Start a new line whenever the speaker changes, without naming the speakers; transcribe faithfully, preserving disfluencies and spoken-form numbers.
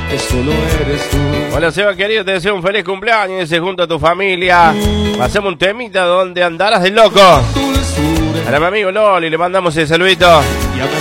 que solo eres tú.
Hola Seba querido, te deseo un feliz cumpleaños, ese junto a tu familia. Hacemos un temita donde andarás de loco. A mi amigo Loli le mandamos el saludito.